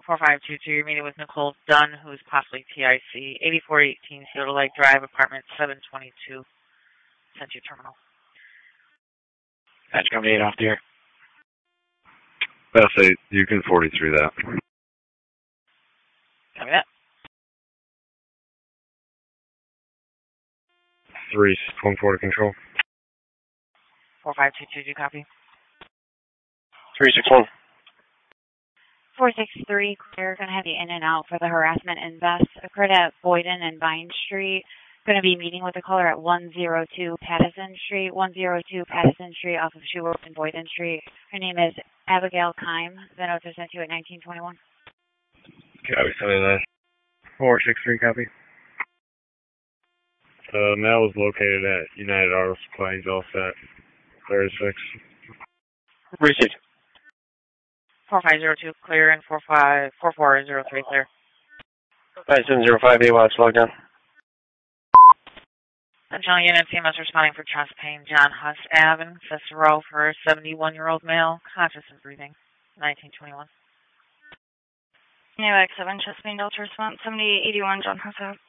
4522, you're meeting with Nicole Dunn, who's possibly TIC, 8418 Cedar Lake Drive, apartment 722, Century Terminal. That's coming 8 off the air. I'll say you can 43 that. Copy that. 3614 to control. 4522, do you copy? 361. 463, clear. Going to have you in and out for the harassment invest. Occurred at Boyden and Vine Street. Going to be meeting with the caller at 102 Pattison Street. 102 Pattison Street off of Shoe Road and Boyden Street. Her name is Abigail Kime. The notes are sent to you at 1921. Copy 79. 463, copy. Mel was located at United Auto Supply. He's all set. 36. Received. 4502, clear, and 4403, clear. 5705, AWATS, log down. Central Unit CMS responding for chest pain. John Huss Avenue, Cicero, for a 71-year-old male, conscious and breathing. 1921. New X7, chest pain, Delta response, 7881, John Huss Ave.